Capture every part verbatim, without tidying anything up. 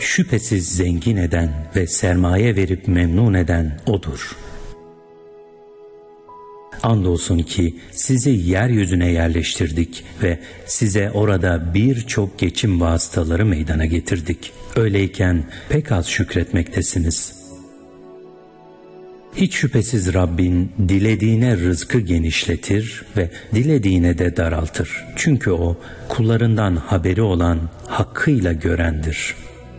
Şüphesiz zengin eden ve sermaye verip memnun eden O'dur. Andolsun ki sizi yeryüzüne yerleştirdik ve size orada birçok geçim vasıtaları meydana getirdik. Öyleyken pek az şükretmektesiniz. Hiç şüphesiz Rabbin dilediğine rızkı genişletir ve dilediğine de daraltır. Çünkü O kullarından haberi olan, hakkıyla görendir.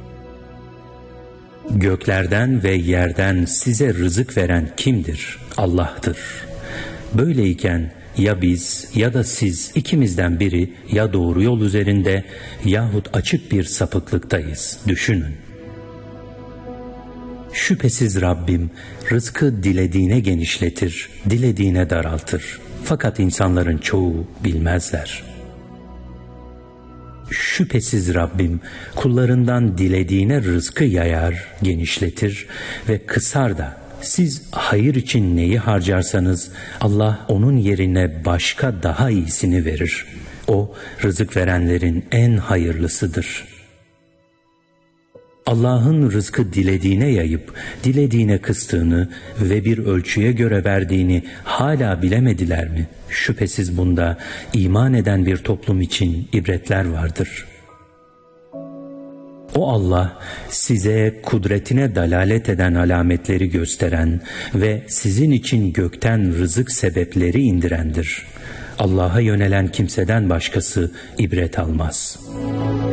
Göklerden ve yerden size rızık veren kimdir? Allah'tır. Böyleyken ya biz ya da siz ikimizden biri ya doğru yol üzerinde yahut açık bir sapıklıktayız. Düşünün. Şüphesiz Rabbim rızkı dilediğine genişletir, dilediğine daraltır. Fakat insanların çoğu bilmezler. Şüphesiz Rabbim kullarından dilediğine rızkı yayar, genişletir ve kısar da. Siz hayır için neyi harcarsanız Allah onun yerine başka daha iyisini verir. O rızık verenlerin en hayırlısıdır. Allah'ın rızkı dilediğine yayıp dilediğine kıstığını ve bir ölçüye göre verdiğini hala bilemediler mi? Şüphesiz bunda iman eden bir toplum için ibretler vardır. O Allah size kudretine dalalet eden alametleri gösteren ve sizin için gökten rızık sebepleri indirendir. Allah'a yönelen kimseden başkası ibret almaz.